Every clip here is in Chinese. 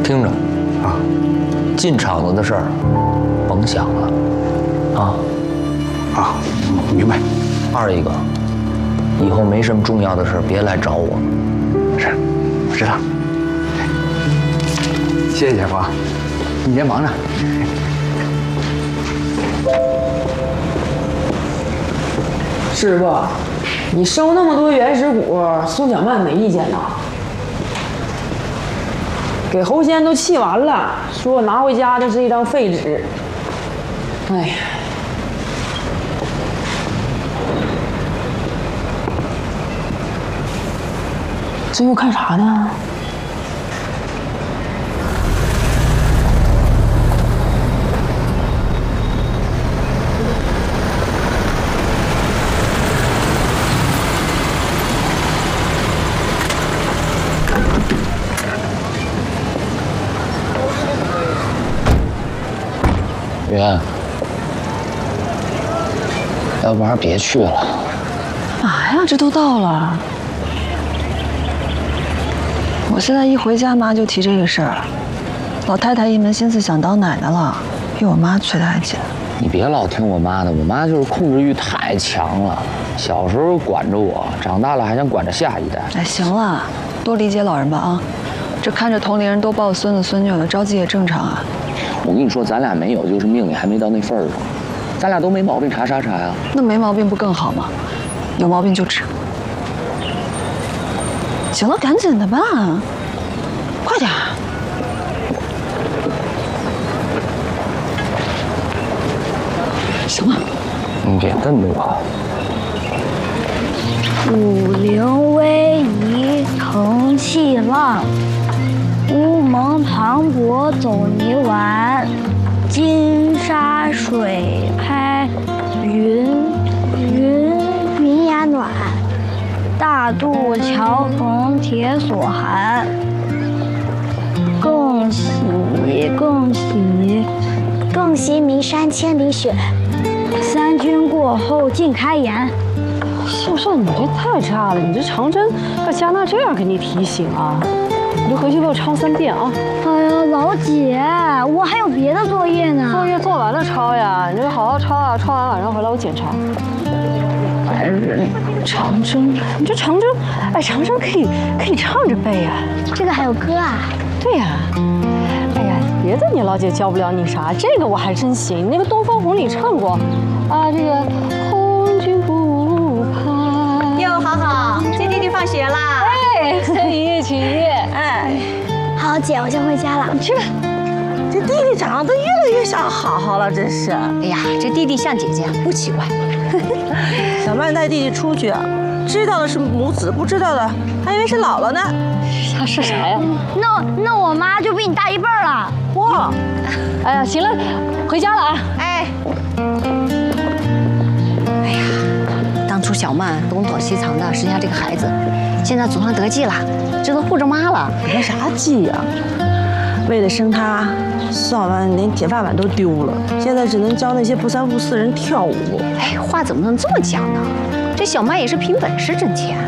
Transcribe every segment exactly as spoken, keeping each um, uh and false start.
听着，啊，进场子的事儿，甭想了，啊， 啊，明白。 二一个，以后没什么重要的事别来找我。 是，我知道。谢谢姐夫，你先忙着。 师傅，你收那么多原始股，宋小曼没意见呐？给侯仙都气完了，说我拿回家的是一张废纸。哎呀，这又干啥呢？ 圆，要不然别去了。 干嘛呀？这都到了。我现在一回家，妈就提这个事儿。老太太一门心思想当奶奶了，比我妈催得还紧。 你别老听我妈的，我妈就是控制欲太强了。小时候管着我，长大了还想管着下一代。 哎，行了，多理解老人吧啊！这看着同龄人都抱孙子孙女了，着急也正常啊。 我跟你说，咱俩没有，就是命里还没到那份儿上。咱俩都没毛病，查啥查呀？ 那没毛病不更好吗？有毛病就治。行了，赶紧的吧，快点。行了， 你别瞪着我。 武陵威仪腾气浪，乌蒙磅礴走泥丸，金沙水拍云云云崖暖，大渡桥逢铁索寒。更喜更喜更喜岷山千里雪，三军过后尽开颜。 秀秀，你这太差了！你这长针要加纳这样给你提醒啊，你就回去给我抄三遍啊！ 哎呀，老姐，我还有别的作业呢。 作业做完了抄呀，你就好好抄啊，抄完晚上回来我检查。烦人！长针，你这长针，哎，长针可以可以唱着背啊。 这个还有歌啊？ 对呀。哎呀，别的你老姐教不了你啥，这个我还真行。那个《东方红》里唱过，啊，这个红军不怕。 哟，好好，接弟弟放学啦！ 哎，陈一起夜， 哎， 好，姐，我先回家了。 你去吧。这弟弟长得越来越像好好了，真是。 哎呀，这弟弟像姐姐不奇怪。 小曼带弟弟出去，知道的是母子，不知道的还以为是姥姥呢。 他是啥呀？ 那那我妈就比你大一辈儿了。 哇！ 哎呀，行了，回家了啊。 哎。 哎呀，当初小曼东躲西藏的生下这个孩子，现在祖上得计了，这都护着妈了。 得啥计呀？为了生他，宋小曼连铁饭碗都丢了，现在只能教那些不三不四人跳舞。 哎，话怎么能这么讲呢？这小曼也是凭本事挣钱。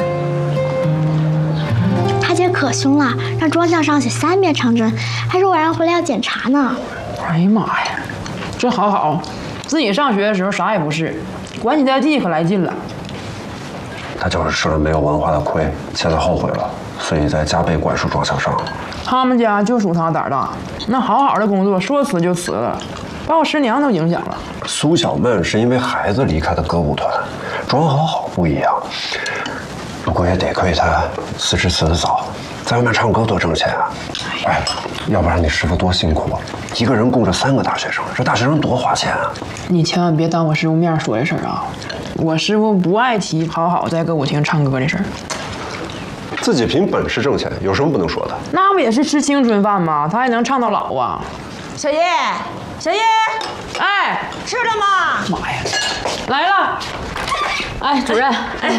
他姐可凶了，让庄相上写三遍长针，还说晚上回来要检查呢。 哎呀妈呀，真好好，自己上学的时候啥也不是，管你带弟可来劲了。 他就是吃了没有文化的亏，现在后悔了，所以在加倍管束庄向上。 他们家就属他胆大，那好好的工作说辞就辞了，把我师娘都影响了。 苏小曼是因为孩子离开的歌舞团，庄好好不一样。不过也得亏他辞职辞得早，在外面唱歌多挣钱啊！哎，要不然你师傅多辛苦啊，一个人供着三个大学生，这大学生多花钱啊！ 你千万别当我师傅面说这事儿啊！我师傅不爱提好好在歌舞厅唱歌这事儿。 自己凭本事挣钱，有什么不能说的？ 那不也是吃青春饭吗？他还能唱到老啊！ 小叶，小叶， 哎， 吃了吗？ 妈呀，来了！哎，主任，哎。